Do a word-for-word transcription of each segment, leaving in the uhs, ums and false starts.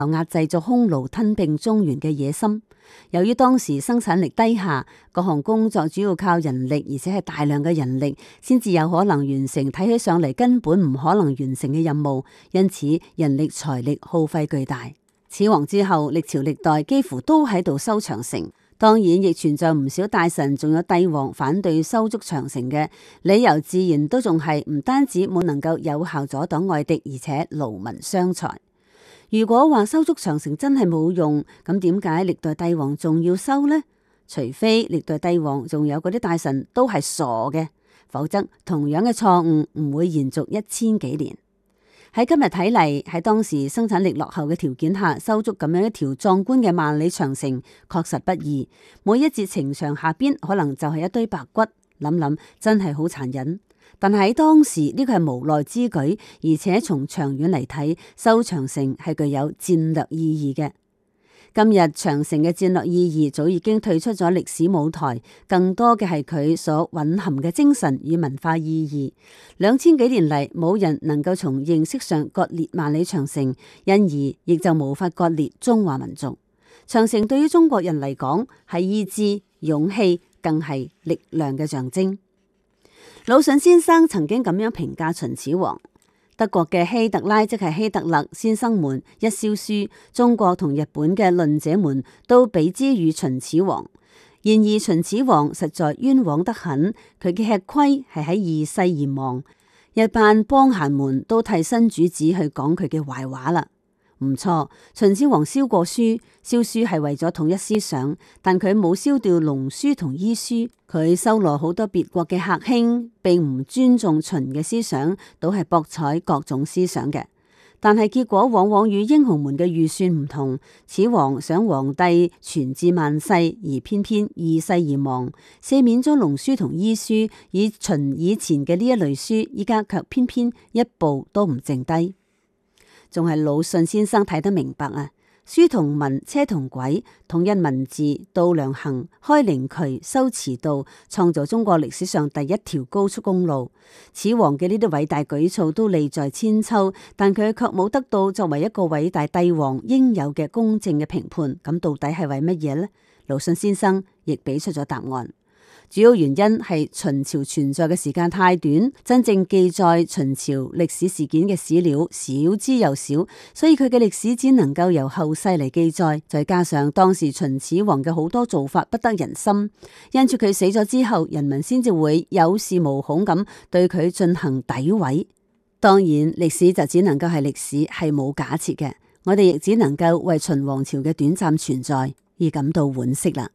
壓制咗匈奴吞併中原嘅野心。由於當時生產力低下，各項工作主要靠人力，而且係大量嘅人力先至有可能完成睇起上嚟根本唔可能完成嘅任務，因此人力財力耗費巨大。始皇之後，歷朝歷代幾乎都喺度修長城，當然亦存在唔少大臣仲有帝王反對修築長城嘅理由，自然都仲係唔單止冇能夠有效阻擋外敵，而且勞民傷財。如果話修築長城真係冇用，咁點解歷代帝王仲要修呢？除非歷代帝王仲有嗰啲大臣都係傻嘅，否則同樣嘅錯誤唔會延續一千幾年。喺今日睇嚟，喺當時生產力落後嘅條件下，修築咁樣一條壯觀嘅萬里長城確實不易。每一節城牆下邊可能就係一堆白骨，諗諗真係好殘忍。但係喺當時呢個係無奈之舉，而且從長遠嚟睇，修長城係具有戰略意義嘅。今日長城嘅戰略意義早已經退出咗歷史舞台，更多嘅係佢所蘊含嘅精神與文化意義。兩千幾年嚟，冇人能夠從認識上割裂萬里長城，因而亦就無法割裂中華民族。長城對於中國人嚟講，係意志、勇氣，更係力量嘅象徵。魯迅先生曾經咁樣評價秦始皇：德國嘅希特拉即係希特勒先生們一燒書，中國同日本嘅論者們都比之於秦始皇。然而秦始皇實在冤枉得很，佢嘅吃虧係喺二世而亡，一班幫閒們都替新主子去講佢嘅壞話啦。唔錯，秦始皇燒過書，燒書係為咗統一思想，但佢冇燒掉農書同醫書。佢收羅好多別國嘅客卿，並唔尊重秦嘅思想，都係博采各種思想嘅。但係結果往往與英雄們嘅預算唔同。始皇想皇帝傳至萬世，而偏偏二世而亡，赦免咗農書同醫書，以秦以前嘅呢一類書，依家卻偏偏一部都唔剩低。仲係魯迅先生睇得明白啊！書同文，車同軌，統一文字，度量衡，開靈渠，修馳道，創造中國歷史上第一條高速公路。始皇嘅呢啲偉大舉措都利在千秋，但佢卻冇得到作為一個偉大帝王應有嘅公正嘅評判。咁到底係為乜嘢呢？魯迅先生亦俾出咗答案。主要原因係秦朝存在嘅時間太短，真正記載秦朝歷史事件嘅史料少之又少，所以佢嘅歷史只能夠由後世嚟記載。再加上當時秦始皇嘅好多做法不得人心，因住佢死咗之後，人民先至會有恃無恐咁對佢進行詆毀。當然，歷史就只能夠係歷史，係冇假設嘅。我哋亦只能夠為秦王朝嘅短暫存在而感到惋惜啦。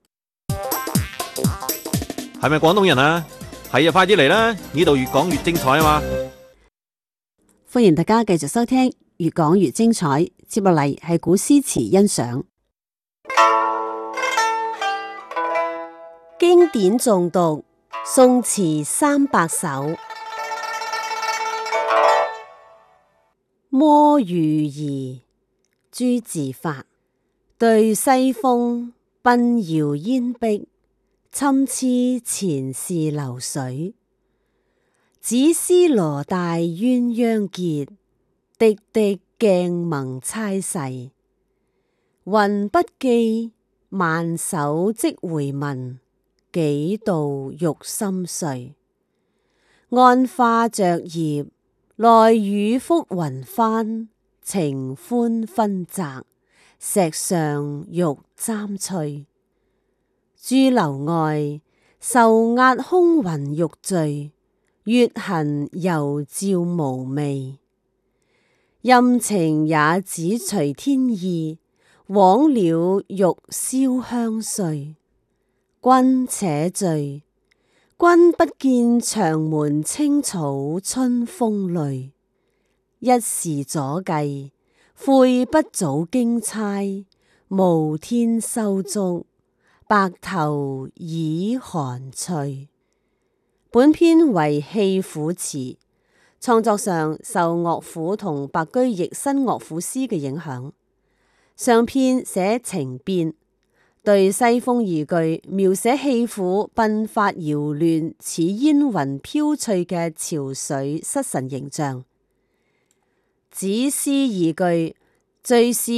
係咪廣東人啊？係啊，快啲嚟啦！呢度越講越精彩啊嘛！ 歡迎大家繼續收聽越講越精彩，接落嚟係古詩詞欣賞。經典誦讀，宋詞三百首。摸魚兒，朱自發。對西風，奔搖煙碧。參差前事流水，只思羅帶鴛鴦結，滴滴鏡萌猜誓。雲不記，萬首即回文，幾度欲心碎。案化着葉，內語覆雲帆，情寬分窄，石上欲簪翠。駐樓外，愁壓空雲欲聚，月痕猶照無味。任情也只隨天意，枉了欲燒香碎。君且醉，君不見長門青草春風淚。一時左計，悔不早經差，無天收足。白頭已寒翠。本篇為戲府詞，創作上受樂府同白居易新樂府詩嘅影響。上篇寫情變，對西風二句描寫戲府鬢髮搖亂似煙雲飄翠嘅潮水失神形象。子思二句敘事